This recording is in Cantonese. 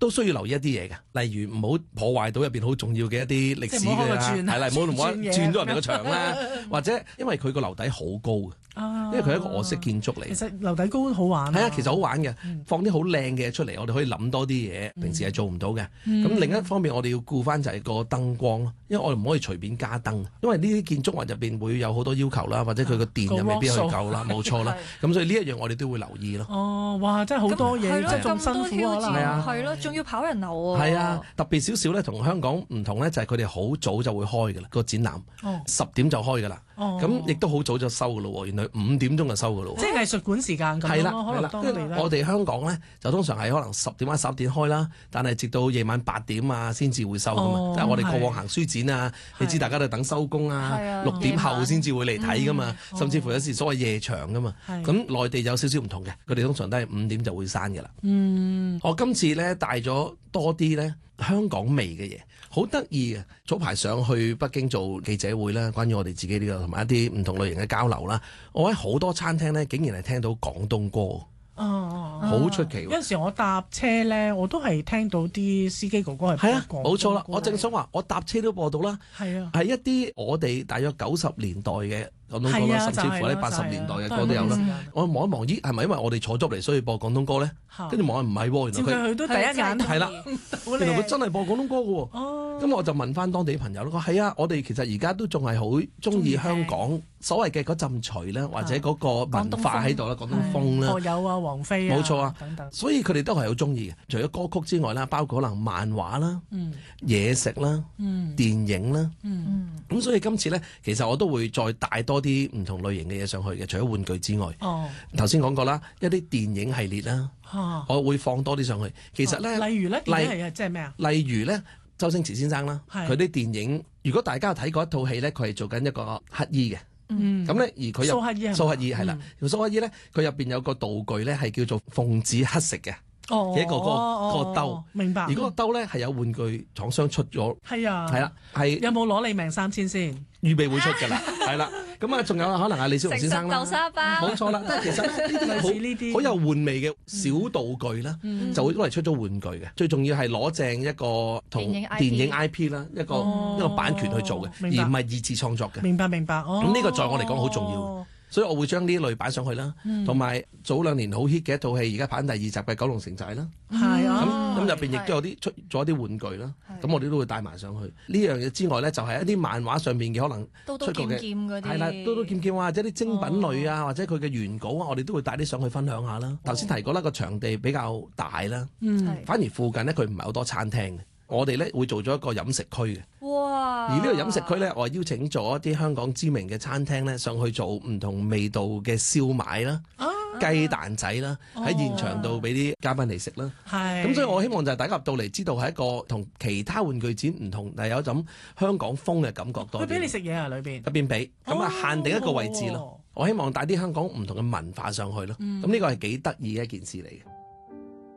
都需要留意一啲嘢嘅，例如唔好破壞到入邊好重要嘅一啲歷史嘅啦，係啦，唔好轉咗入邊個牆啦，或者因為佢個樓底好高嘅。因為佢係一個俄式建築嚟， 其實樓底高好玩。 係啊，其實好玩嘅，放啲好靚嘅嘢出嚟，我哋可以諗多啲嘢，平時係做唔到嘅。咁另一方面，我哋要顧翻就係個燈光咯，因為我哋唔可以隨便加燈，因為呢啲建築物入邊會有好多要求啦，或者佢個電又未必去夠啦，冇錯啦。咁所以呢一樣我哋都會留意咯。 哦，哇，真係好多嘢，即係咁辛苦可能係啊，係咯，仲要跑人流喎。 係啊，特別少少咧，同香港唔同咧，就係佢哋好早就會開㗎啦，個展覽10點就開㗎啦。咁亦都好早就收㗎咯喎，原來5點鐘就收㗎咯喎。 即係藝術館時間咁咯，可能當地咧。 我哋香港咧就通常係可能10點或11點開啦，但係直到夜晚8點啊先至會收㗎嘛。但係我哋過往行書展啊，你知大家都等收工啊，6點後先至會嚟睇㗎嘛，甚至乎有時所謂夜場㗎嘛。咁內地有少少唔同嘅，佢哋通常都係5點就會閂㗎啦。我今次咧帶咗多啲咧香港味嘅嘢，好得意嘅。早排上去北京做記者會啦，關於我哋自己呢個同埋一啲唔同類型嘅交流啦，我喺好多餐廳咧竟然係聽到廣東歌。好出奇喎！ 有陣時我搭車咧，我都係聽到啲司機哥哥係播廣東歌。 冇錯啦，我正想話，我搭車都播到啦。係啊，係一啲我哋大約90年代嘅廣東歌啦，甚至乎喺80年代嘅歌都有啦。我望一望，咦，係咪因為我哋坐咗嚟所以播廣東歌咧？跟住望下唔係喎，原來佢都第一眼係啦，原來佢真係播廣東歌嘅喎。咁我就問翻當地朋友咯，係啊，我哋其實而家都仲係好中意香港所謂嘅嗰陣錘啦，或者嗰個文化喺度啦，廣東風啦， 學友啊，王菲啊， 冇錯啊， 等等。 所以佢哋都係好中意嘅。除咗歌曲之外啦，包括可能漫畫啦、嘢食啦、電影啦。咁所以今次咧，其實我都會再帶多啲唔同類型嘅嘢上去嘅，除咗玩具之外。頭先講過啦，一啲電影系列啦，我會放多啲上去。其實咧， 例如咧，電影係即係咩啊？ 例如咧，周星馳先生啦，佢啲電影，如果大家有睇過一套戲咧，佢係做緊一個乞衣嘅。咁咧，而佢又蘇乞兒係啦，蘇乞兒咧，佢入邊有個道具咧，係叫做奉旨乞食嘅。嘅一個兜， 明白。 而嗰個兜咧係有玩具廠商出咗，係啊，係啦，係有冇攞你命3000先？ 預備會出㗎啦，係啦。咁啊，仲有可能係李小龍先生啦， 豆沙包， 冇錯啦。但係其實呢啲好有玩味嘅小道具啦，就會都係出咗玩具嘅。最重要係攞正一個同電影 IP 啦，一個版權去做嘅，而唔係二次創作嘅。 明白。 咁呢個在我嚟講好重要。所以我會將呢類擺上去啦，同埋早2年好 hit 嘅一套戲，而家拍緊第2集嘅《九龍城寨》啦。 係啊， 咁入邊亦都有啲出咗啲玩具啦。咁我哋都會帶埋上去。呢樣嘢之外咧，就係一啲漫畫上面嘅可能刀刀劍劍嗰啲， 係啦，刀刀劍劍或者啲精品類啊，或者佢嘅原稿啊，我哋都會帶啲上去分享下啦。頭先提過啦，個場地比較大啦，反而附近咧佢唔係好多餐廳嘅。我哋咧會做咗一個飲食區嘅。 哇！ 而呢個飲食區咧，我係邀請咗一啲香港知名嘅餐廳咧上去做唔同味道嘅燒賣啦、雞蛋仔啦，喺現場度俾啲嘉賓嚟食啦。係。咁所以我希望就係大家入到嚟知道係一個同其他玩具展唔同，但係有一種香港風嘅感覺多啲。 佢俾你食嘢啊，裏邊入邊俾，咁啊限定一個位置咯。我希望帶啲香港唔同嘅文化上去咯。咁呢個係幾得意嘅一件事嚟嘅。